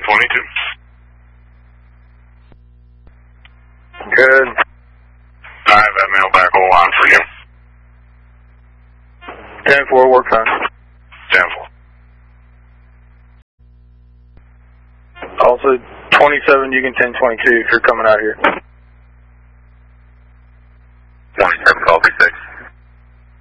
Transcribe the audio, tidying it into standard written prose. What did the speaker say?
1022. Good. I have that male back hole on for you. 10-4, work fine. 10-4. Also, 27, you can 10-22 if you're coming out here.